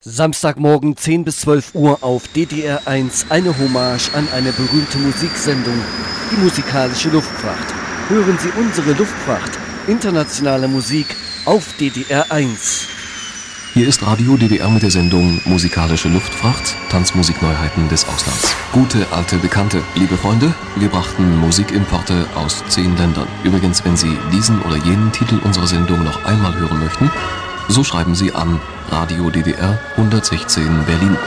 Samstagmorgen 10 bis 12 Uhr auf DDR1 eine Hommage an eine berühmte Musiksendung, die musikalische Luftfracht. Hören Sie unsere Luftfracht, internationale Musik auf DDR1. Hier ist Radio DDR mit der Sendung Musikalische Luftfracht, Tanzmusikneuheiten des Auslands. Gute alte Bekannte, liebe Freunde, wir brachten Musikimporte aus 10 Ländern. Übrigens, wenn Sie diesen oder jenen Titel unserer Sendung noch einmal hören möchten, so schreiben Sie an Radio DDR 116 Berlin.